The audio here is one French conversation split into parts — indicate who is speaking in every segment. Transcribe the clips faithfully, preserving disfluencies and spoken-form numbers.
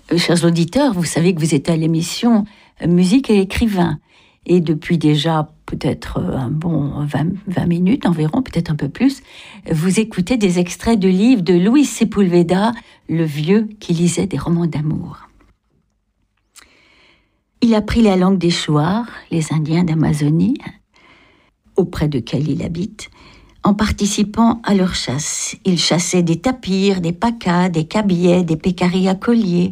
Speaker 1: Euh, chers auditeurs, vous savez que vous êtes à l'émission Musique et écrivain. Et depuis déjà peut-être un bon vingt, vingt minutes environ, peut-être un peu plus, vous écoutez des extraits de livres de Luis Sepúlveda, le vieux qui lisait des romans d'amour. Il apprit la langue des Shuar, les Indiens d'Amazonie, auprès desquels il habite, en participant à leur chasse. Il chassait des tapirs, des pacas, des cabillets, des pécaris à collier.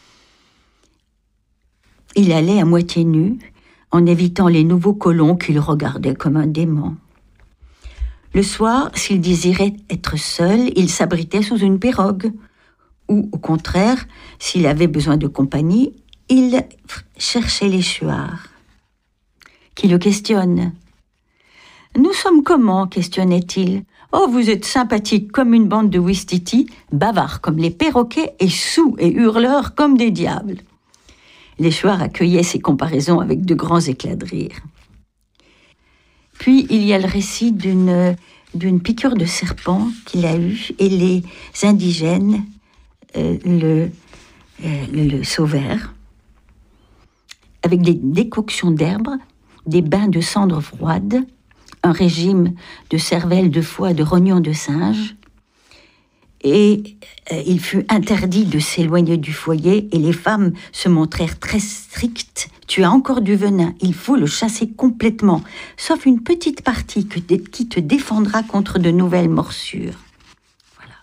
Speaker 1: Il allait à moitié nu, en évitant les nouveaux colons qui le regardaient comme un démon. Le soir, s'il désirait être seul, il s'abritait sous une pirogue. Ou, au contraire, s'il avait besoin de compagnie, il cherchait les Shuars, qui le questionnent. « Nous sommes comment ?» questionnait-il. « Oh, vous êtes sympathiques comme une bande de Ouistiti, bavards comme les perroquets et soûls et hurleurs comme des diables. » Les Shuars accueillaient ces comparaisons avec de grands éclats de rire. Puis, il y a le récit d'une, d'une piqûre de serpent qu'il a eue, et les indigènes euh, le, euh, le sauvèrent avec des décoctions d'herbes, des bains de cendres froides, un régime de cervelle, de foie, de rognons de singe. Et euh, il fut interdit de s'éloigner du foyer et les femmes se montrèrent très strictes. « Tu as encore du venin, il faut le chasser complètement, sauf une petite partie que, qui te défendra contre de nouvelles morsures. » Voilà.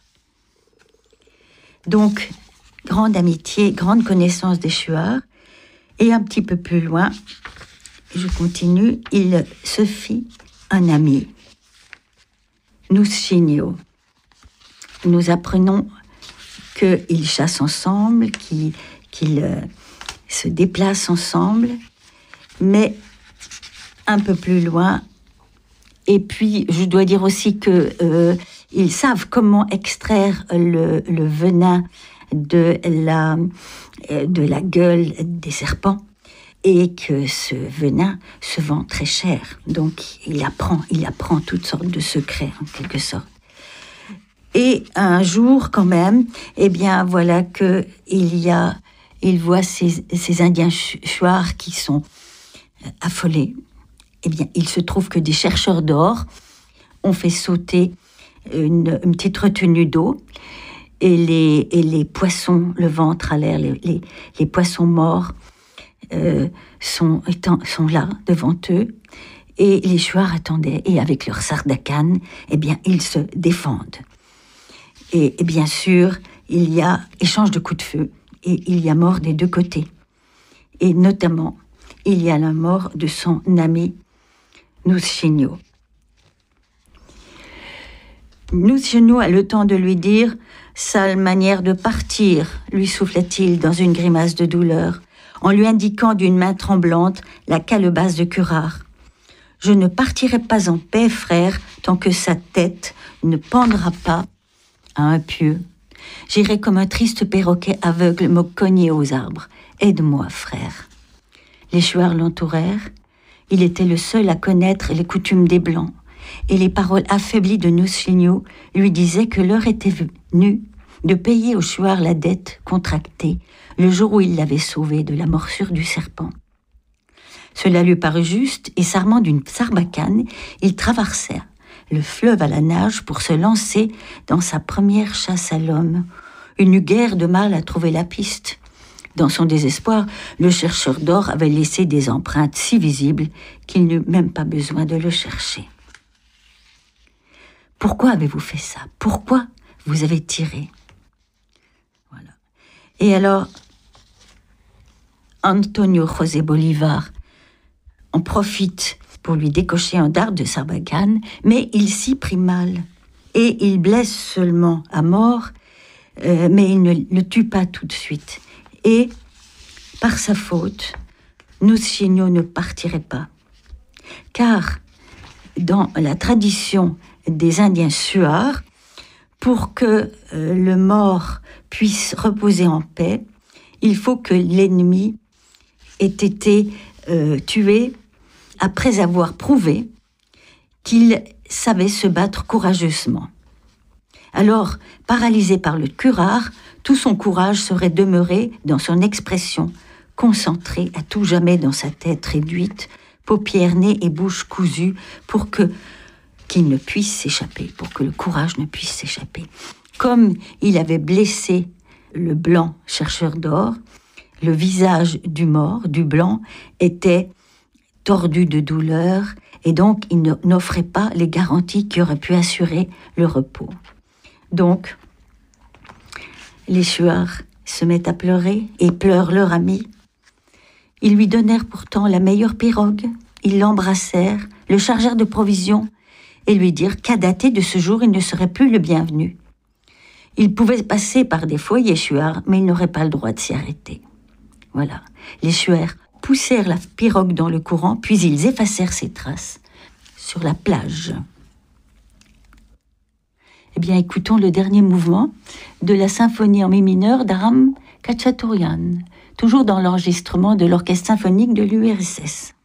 Speaker 1: Donc, grande amitié, grande connaissance des Shuars. Et un petit peu plus loin, je continue, il se fit un ami, Nushinyo. Nous apprenons qu'ils chassent ensemble, qu'ils, qu'ils euh, se déplacent ensemble, mais un peu plus loin. Et puis, je dois dire aussi qu'ils euh, savent comment extraire le, le venin de la, de la gueule des serpents, et que ce venin se vend très cher. Donc, il apprend, il apprend toutes sortes de secrets, en quelque sorte. Et un jour, quand même, eh bien, voilà que il y a, il voit ces, ces Indiens Shuars qui sont affolés. Eh bien, il se trouve que des chercheurs d'or ont fait sauter une, une petite retenue d'eau, et les, et les poissons, le ventre à l'air, les, les, les poissons morts euh, sont, étant, sont là, devant eux, et les Shuars attendaient, et avec leur sardacane, eh bien, ils se défendent. Et, et bien sûr, il y a échange de coups de feu, et il y a mort des deux côtés. Et notamment, il y a la mort de son ami Nushinyo. Nushinyo a le temps de lui dire « Sale manière de partir », lui souffla-t-il dans une grimace de douleur, en lui indiquant d'une main tremblante la calebasse de curare. « Je ne partirai pas en paix, frère, tant que sa tête ne pendra pas à un pieu. J'irai comme un triste perroquet aveugle me cogner aux arbres. Aide-moi, frère. » Les Shuars l'entourèrent. Il était le seul à connaître les coutumes des Blancs, et les paroles affaiblies de Nushinyo lui disaient que l'heure était venue de payer aux Shuars la dette contractée le jour où il l'avait sauvé de la morsure du serpent. Cela lui parut juste, et s'armant d'une sarbacane, il traversa le fleuve à la nage pour se lancer dans sa première chasse à l'homme. Il n'eut guère de mal à trouver la piste. Dans son désespoir, le chercheur d'or avait laissé des empreintes si visibles qu'il n'eut même pas besoin de le chercher. « Pourquoi avez-vous fait ça ? Pourquoi vous avez tiré ?» Voilà. Et alors, Antonio José Bolivar en profite pour lui décocher un dard de sarbacane, mais il s'y prit mal. Et il blesse seulement à mort, euh, mais il ne le tue pas tout de suite. Et, par sa faute, Nushinyo ne partirait pas. Car, dans la tradition des Indiens Shuars, pour que euh, le mort puisse reposer en paix, il faut que l'ennemi ait été euh, tué après avoir prouvé qu'il savait se battre courageusement. Alors, paralysé par le curare, Tout son courage serait demeuré dans son expression, concentré à tout jamais dans sa tête réduite, paupières, nez et bouche cousues, pour que qu'il ne puisse s'échapper, pour que le courage ne puisse s'échapper. Comme il avait blessé le blanc chercheur d'or, le visage du mort, du blanc, était tordu de douleur, et donc il n'offrait pas les garanties qui auraient pu assurer le repos. Donc, les Shuars se mettent à pleurer et pleurent leur ami. Ils lui donnèrent pourtant la meilleure pirogue, ils l'embrassèrent, le chargèrent de provisions et lui dirent qu'à dater de ce jour, il ne serait plus le bienvenu. Il pouvait passer par des foyers Shuars, mais il n'aurait pas le droit de s'y arrêter. Voilà, les Shuars poussèrent la pirogue dans le courant, puis ils effacèrent ses traces sur la plage. Eh bien, écoutons le dernier mouvement de la symphonie en mi mineur d'Aram Khachaturian, toujours dans l'enregistrement de l'Orchestre symphonique de l'U R S S.